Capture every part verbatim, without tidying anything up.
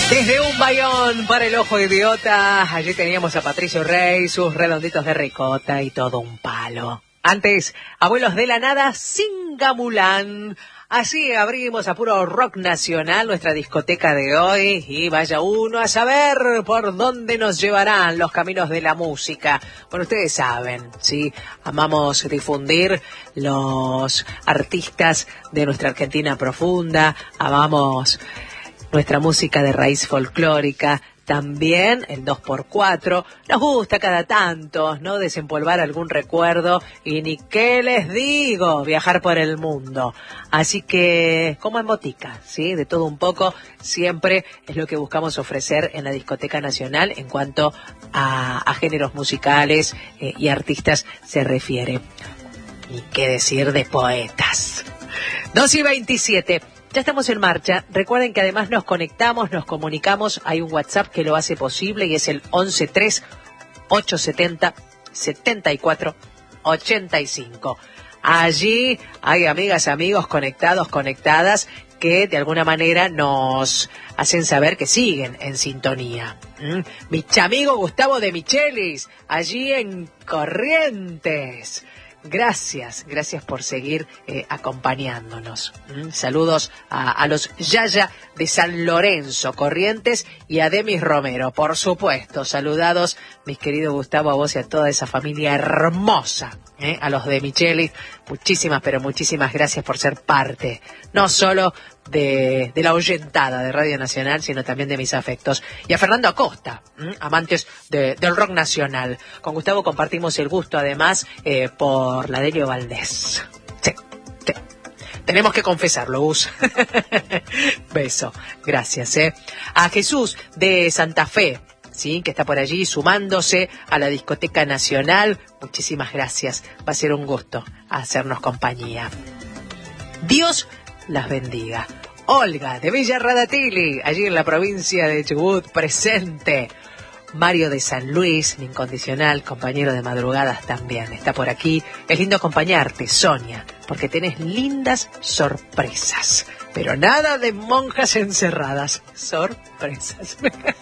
Desde un bayón para el ojo idiota, allí teníamos a Patricio Rey, sus redonditos de ricota y todo un palo. Antes, Abuelos de la Nada, Singamulán. Así abrimos a puro rock nacional nuestra discoteca de hoy y vaya uno a saber por dónde nos llevarán los caminos de la música. Bueno, ustedes saben, ¿sí? Amamos difundir los artistas de nuestra Argentina profunda, amamos nuestra música de raíz folclórica, también el dos por cuatro, nos gusta cada tanto, ¿no? Desempolvar algún recuerdo y ni qué les digo, viajar por el mundo. Así que, como en botica, ¿sí? De todo un poco, siempre es lo que buscamos ofrecer en la Discoteca Nacional en cuanto a, a géneros musicales eh, y artistas se refiere. Ni qué decir de poetas. dos y veintisiete. Ya estamos en marcha. Recuerden que además nos conectamos, nos comunicamos. Hay un WhatsApp que lo hace posible y es el once tres ocho setenta setenta y cuatro ochenta y cinco. Allí hay amigas, amigos conectados, conectadas que de alguna manera nos hacen saber que siguen en sintonía. ¿Mm? Mi chamigo Gustavo de Michelis, allí en Corrientes. Gracias, gracias por seguir eh, acompañándonos. ¿Mm? Saludos a, a los Yaya de San Lorenzo, Corrientes, y a Demis Romero, por supuesto. Saludados, mis queridos Gustavo, a vos y a toda esa familia hermosa, ¿eh? A los de Michelis, muchísimas, pero muchísimas gracias por ser parte, no solo de, de la oyentada de Radio Nacional, sino también de mis afectos. Y a Fernando Acosta, ¿m? amantes de, del rock nacional. Con Gustavo compartimos el gusto, además, eh, por la Delio Valdés. Sí, sí. Tenemos que confesarlo, Gus. Beso. Gracias, ¿eh? A Jesús de Santa Fe, ¿sí? Que está por allí sumándose a la Discoteca Nacional. Muchísimas gracias. Va a ser un gusto hacernos compañía. Dios las bendiga. Olga de Villa Radatili, allí en la provincia de Chubut, presente. Mario de San Luis, mi incondicional compañero de madrugadas también, está por aquí. Es lindo acompañarte, Sonia, porque tenés lindas sorpresas. Pero nada de monjas encerradas, sorpresas.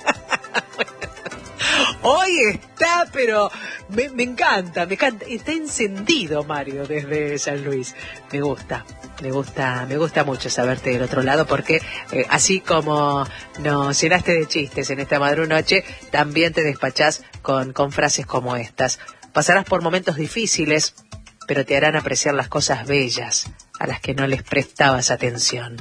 Hoy está, pero me, me encanta, me encanta. Está encendido Mario desde San Luis. Me gusta, me gusta, me gusta mucho saberte del otro lado porque eh, así como nos llenaste de chistes en esta madrunoche, también te despachás con, con frases como estas. Pasarás por momentos difíciles, pero te harán apreciar las cosas bellas a las que no les prestabas atención.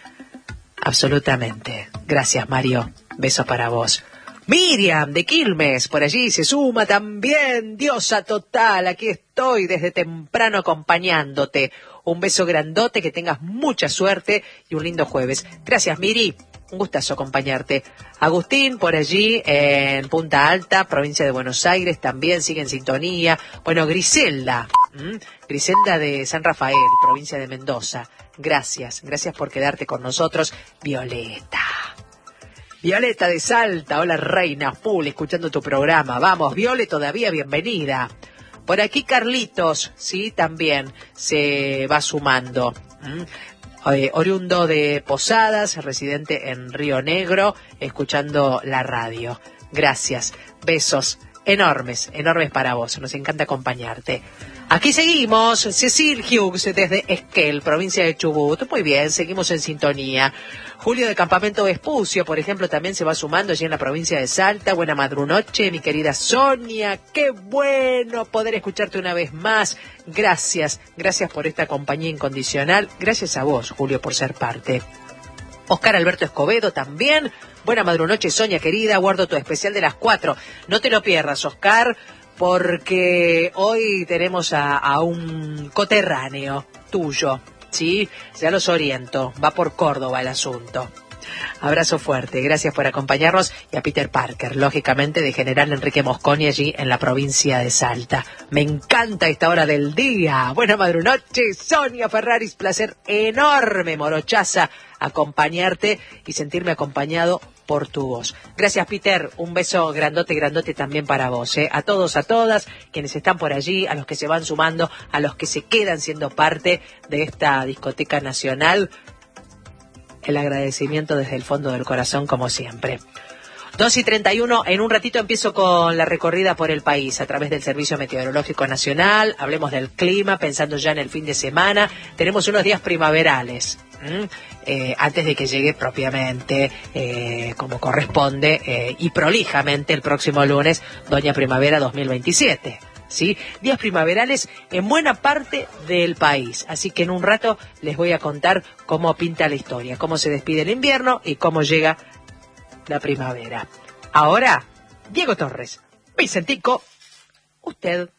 Absolutamente. Gracias, Mario. Beso para vos. Miriam de Quilmes, por allí se suma también, diosa total, aquí estoy desde temprano acompañándote. Un beso grandote, que tengas mucha suerte y un lindo jueves. Gracias, Miri, un gustazo acompañarte. Agustín, por allí en Punta Alta, provincia de Buenos Aires, también sigue en sintonía. Bueno, Griselda, ¿m? Griselda de San Rafael, provincia de Mendoza. Gracias, gracias por quedarte con nosotros. Violeta. Violeta de Salta, hola reina, full, escuchando tu programa. Vamos, Viole, todavía bienvenida. Por aquí Carlitos, sí, también se va sumando. ¿Mm? Eh, oriundo de Posadas, residente en Río Negro, escuchando la radio. Gracias, besos enormes, enormes para vos, nos encanta acompañarte. Aquí seguimos, Cecil Hughes desde Esquel, provincia de Chubut. Muy bien, seguimos en sintonía. Julio de Campamento Vespucio, por ejemplo, también se va sumando allí en la provincia de Salta. Buena madrunoche, mi querida Sonia. Qué bueno poder escucharte una vez más. Gracias, gracias por esta compañía incondicional. Gracias a vos, Julio, por ser parte. Oscar Alberto Escobedo también. Buena madrunoche, Sonia querida. Guardo tu especial de las cuatro. No te lo pierdas, Oscar, porque hoy tenemos a, a un coterráneo tuyo, ¿sí? Ya los oriento, va por Córdoba el asunto. Abrazo fuerte, gracias por acompañarnos, y a Peter Parker, lógicamente, de General Enrique Mosconi, allí en la provincia de Salta. Me encanta esta hora del día. Buena madrunoche, Sonia Ferraris, placer enorme, morochaza, acompañarte y sentirme acompañado por tu voz. Gracias, Peter, un beso grandote, grandote también para vos, ¿eh? A todos, a todas, quienes están por allí, a los que se van sumando, a los que se quedan siendo parte de esta discoteca nacional. el agradecimiento desde el fondo del corazón, como siempre. dos y treinta y uno, en un ratito empiezo con la recorrida por el país a través del Servicio Meteorológico Nacional. Hablemos del clima, pensando ya en el fin de semana. Tenemos unos días primaverales, eh, antes de que llegue propiamente, eh, como corresponde, eh, y prolijamente el próximo lunes, Doña Primavera dos mil veintisiete. ¿Sí? Días primaverales en buena parte del país. Así que en un rato les voy a contar cómo pinta la historia, cómo se despide el invierno y cómo llega la primavera. Ahora, Diego Torres, Vicentico, usted.